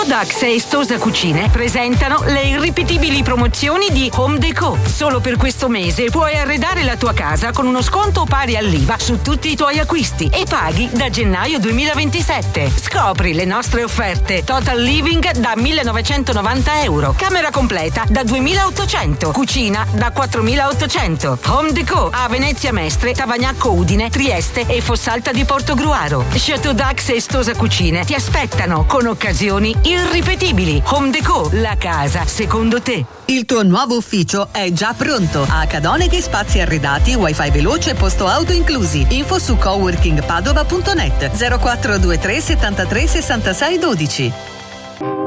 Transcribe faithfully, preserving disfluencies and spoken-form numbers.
Dax e Stosa Cucine presentano le irripetibili promozioni di Home Deco. Solo per questo mese puoi arredare la tua casa con uno sconto pari all'I V A su tutti i tuoi acquisti e paghi da gennaio duemilaventisette. Scopri le nostre offerte. Total Living da millenovecentonovanta euro, camera completa da duemilaottocento, cucina da quattromilaottocento. Home Deco a Venezia Mestre, Tavagnacco Udine, Trieste e Fossalta di Portogruaro. Chateau Dax e Stosa Cucine ti aspettano con occasioni irripetibili. Home Deco, la casa secondo te. Il tuo nuovo ufficio è già pronto. A Cadoneghi spazi arredati, wifi veloce e posto auto inclusi. Info su coworking padova punto net zero quattro due tre settantatré sessantasei dodici.